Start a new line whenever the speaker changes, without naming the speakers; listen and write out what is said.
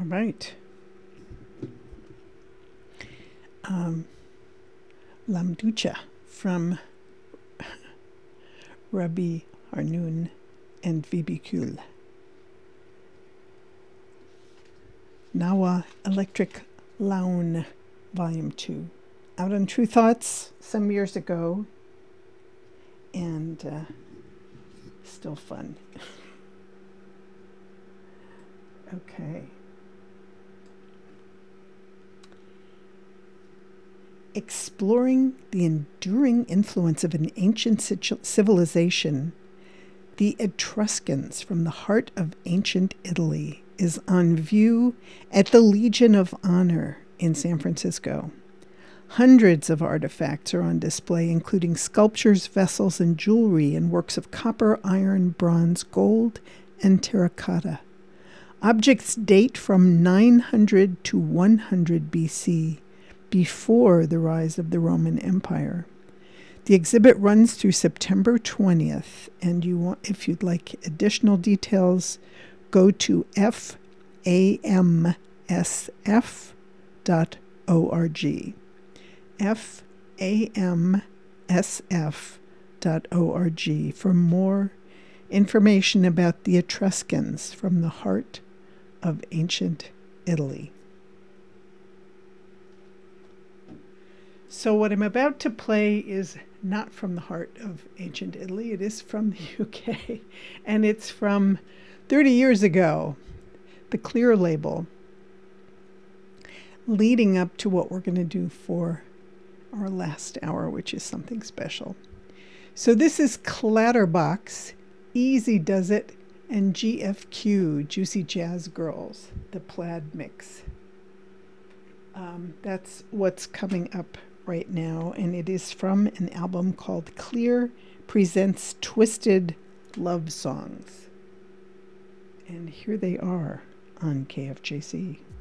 right. Lamducha from Rabbi Arnoun and Vibikul. Nawa Electric Lawn, Volume 2. Out on True Thoughts some years ago, and still fun. Okay. Exploring the enduring influence of an ancient civilization, the Etruscans from the heart of ancient Italy is on view at the Legion of Honor in San Francisco. Hundreds of artifacts are on display, including sculptures, vessels, and jewelry in works of copper, iron, bronze, gold, and terracotta. Objects date from 900 to 100 BC, before the rise of the Roman Empire. The exhibit runs through September 20th, and if you'd like additional details, go to famsf.org. famsf.org for more information about the Etruscans from the heart of ancient Italy. So what I'm about to play is not from the heart of ancient Italy. It is from the UK, and it's from 30 years ago, the Clear label, leading up to what we're going to do for our last hour, which is something special. So this is Clatterbox, Easy Does It, and GFQ, Juicy Jazz Girls, the plaid mix. That's what's coming up right now, and it is from an album called Clear Presents Twisted Love Songs. And here they are on KFJC.